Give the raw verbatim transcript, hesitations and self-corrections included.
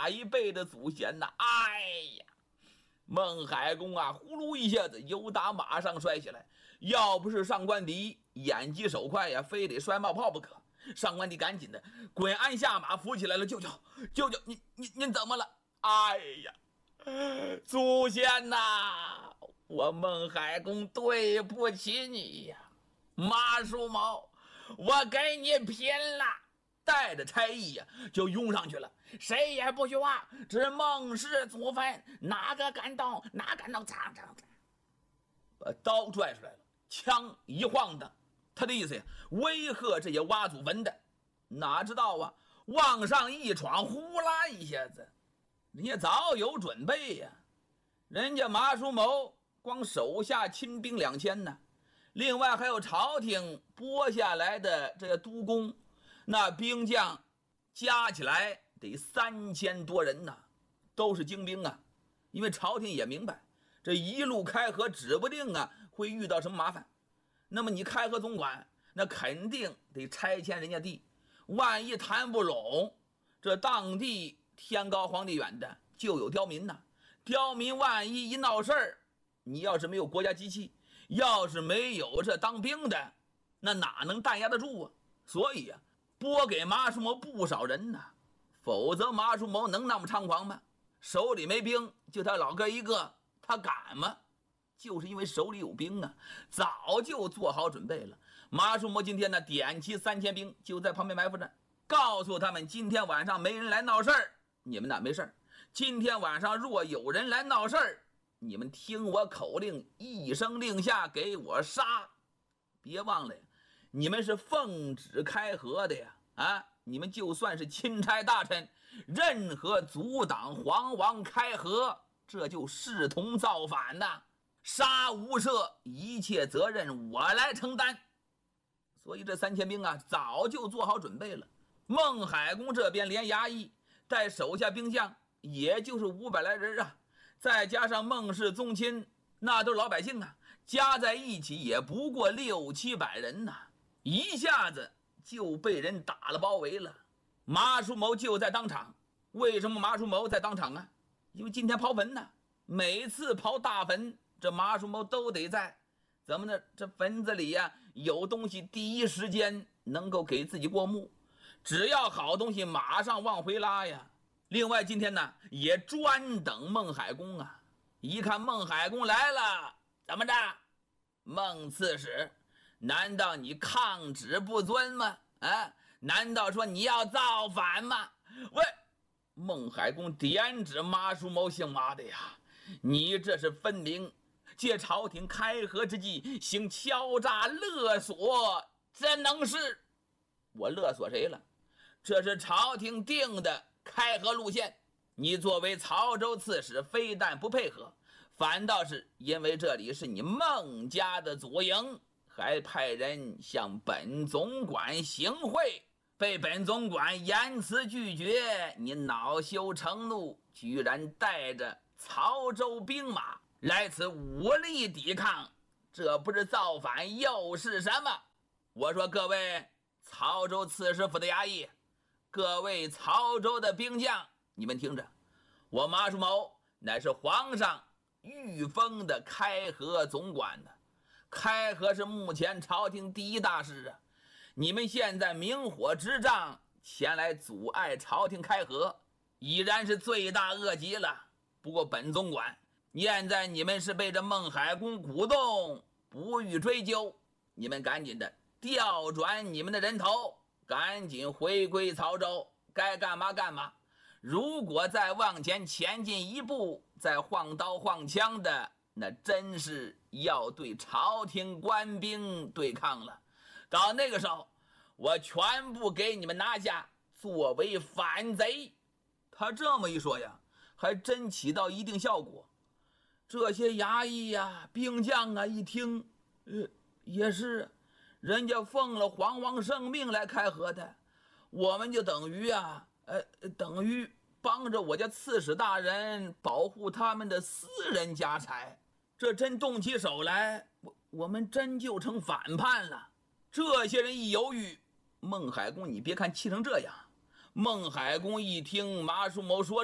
哪一辈的祖先呐？哎呀！孟海公啊，呼噜一下子由打马上摔下来。要不是上官迪眼疾手快呀，非得摔冒泡不可。上官迪赶紧的滚鞍下马，扶起来了。舅舅，舅舅，您您您怎么了？哎呀，祖先呐，我孟海公对不起你呀！马叔谋，我给你拼了！带着差役呀、啊，就拥上去了。谁也不许话，这孟氏祖坟，哪个敢动，哪敢动！长长的，把刀拽出来了，枪一晃的，他的意思呀，威吓这些挖祖坟的。哪知道啊，往上一闯，呼啦一下子，人家早有准备呀。人家马叔谋光手下亲兵两千呢，另外还有朝廷拨下来的这个督工。那兵将加起来得三千多人呐，都是精兵啊。因为朝廷也明白，这一路开河指不定啊会遇到什么麻烦。那么你开河总管，那肯定得拆迁人家地，万一谈不拢，这当地天高皇帝远的就有刁民呐。刁民万一一闹事儿，你要是没有国家机器，要是没有这当兵的，那哪能弹压得住啊？所以啊，拨给马叔谋不少人呢，否则马叔谋能那么猖狂吗？手里没兵，就他老哥一个，他敢吗？就是因为手里有兵啊，早就做好准备了。马叔谋今天呢，点齐三千兵，就在旁边埋伏着，告诉他们今天晚上没人来闹事儿，你们呢没事儿；今天晚上若有人来闹事儿，你们听我口令，一声令下，给我杀！别忘了呀，你们是奉旨开河的呀！啊，你们就算是钦差大臣，任何阻挡皇王开河，这就视同造反呐！杀无赦，一切责任我来承担。所以这三千兵啊，早就做好准备了。孟海公这边连衙役带手下兵将，也就是五百来人啊，再加上孟氏宗亲，那都是老百姓啊，加在一起也不过六七百人呐、啊，一下子就被人打了包围了。马叔谋就在当场。为什么马叔谋在当场啊？因为今天刨坟呢，每次刨大坟，这马叔谋都得在。怎么呢？这坟子里呀、啊、有东西，第一时间能够给自己过目，只要好东西马上往回拉呀。另外今天呢，也专等孟海公啊。一看孟海公来了，怎么着？孟刺史，难道你抗旨不遵吗？啊，难道说你要造反吗？喂，孟海公点指马叔谋姓马的呀，你这是分明借朝廷开河之际行敲诈勒索，这能是？我勒索谁了？这是朝廷定的开河路线，你作为曹州刺史，非但不配合，反倒是因为这里是你孟家的祖营，还派人向本总管行贿，被本总管严词拒绝，你恼羞成怒，居然带着曹州兵马来此武力抵抗，这不是造反又是什么？我说各位曹州刺史府的衙役，各位曹州的兵将，你们听着，我马叔谋乃是皇上御封的开河总管呢，开河是目前朝廷第一大事啊！你们现在明火执仗前来阻碍朝廷开河，已然是罪大恶极了。不过本总管现在你们是被这孟海公鼓动，不予追究，你们赶紧的调转你们的人头，赶紧回归曹州，该干嘛干嘛。如果再往前前进一步，再晃刀晃枪的，那真是要对朝廷官兵对抗了。到那个时候，我全部给你们拿下，作为反贼。他这么一说呀，还真起到一定效果。这些衙役呀、兵将啊，一听，呃，也是人家奉了皇王圣命来开河的，我们就等于啊，呃，等于帮着我家刺史大人保护他们的私人家财。这真动起手来，我我们真就成反叛了。这些人一犹豫，孟海公你别看气成这样，孟海公一听马叔谋说